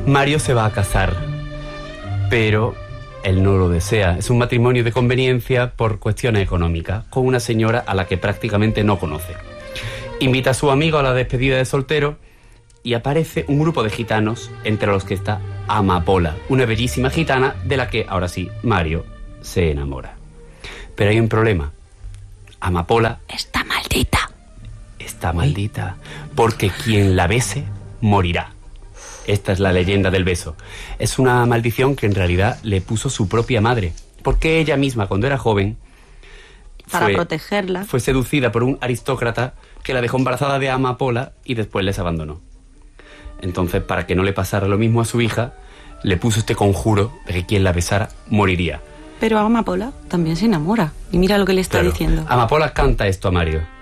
Mario se va a casar, pero él no lo desea. Es un matrimonio de conveniencia por cuestiones económicas, con una señora a la que prácticamente no conoce. Invita a su amigo a la despedida de soltero y aparece un grupo de gitanos, entre los que está Amapola, una bellísima gitana de la que, ahora sí, Mario se enamora. Pero hay un problema. Amapola Está maldita. está maldita, porque quien la bese morirá. Esta es la leyenda del beso. Es una maldición que en realidad le puso su propia madre, porque ella misma, cuando era joven, Para protegerla. fue seducida por un aristócrata que la dejó embarazada de Amapola y después les abandonó. Entonces, para que no le pasara lo mismo a su hija, le puso este conjuro de que quien la besara moriría. Pero Amapola también se enamora. Y mira lo que le está Claro. diciendo. Amapola canta esto a Mario.